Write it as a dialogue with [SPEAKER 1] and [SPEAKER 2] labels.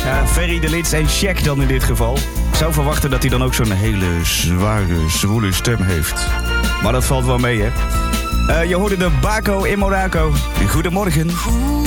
[SPEAKER 1] Ferry de Lits en Shaq dan in dit geval. Ik zou verwachten dat hij dan ook zo'n hele zware, zwoele stem heeft. Maar dat valt wel mee, hè. Je hoorde de Baco in Monaco. Goedemorgen.